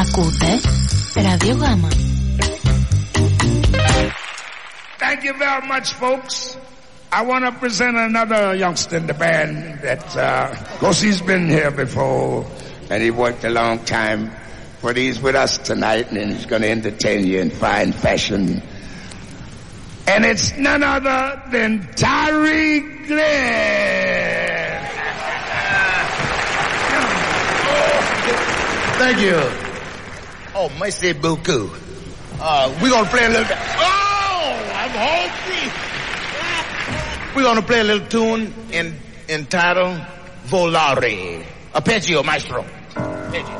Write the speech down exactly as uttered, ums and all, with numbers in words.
Ακούτε Radio Γάμα. Thank you very much, folks. I want to present another youngster in the band that, uh, of course, he's been here before, and he worked a long time, but he's with us tonight, and he's going to entertain you in fine fashion. And it's none other than Tyree Glenn. Thank you. Oh, merci beaucoup. Uh, we're going to play a little... Oh, I'm home free. We're going to play a little tune in, entitled Volare. Arpeggio, maestro. Arpeggio.